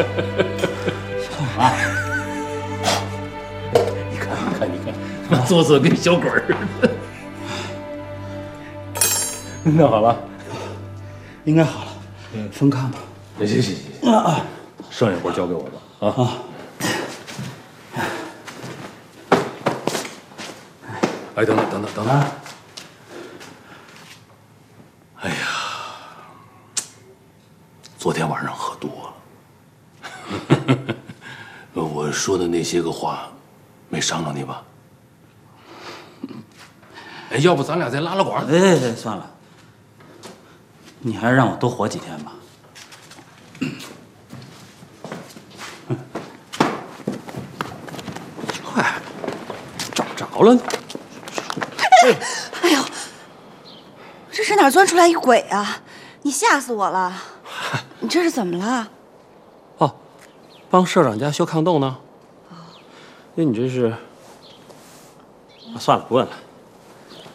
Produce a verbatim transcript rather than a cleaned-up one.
啊！你看，你看，你看，做作跟小鬼儿似的。弄好了， 应该好了。嗯，分看吧。 行行行行啊，剩下活交给我吧。啊啊！哎，等等等等等等！哎呀，昨天晚上喝多了。我说的那些个话，没伤着你吧？哎，要不咱俩再拉拉管？ 哎哎，算了，你还是让我多活几天吧。 快，找着了呢！ 哎，哎呦，这是哪钻出来一鬼啊？你吓死我了！你这是怎么了？ 哦，帮社长家修炕洞呢。那你这是？算了，不问了。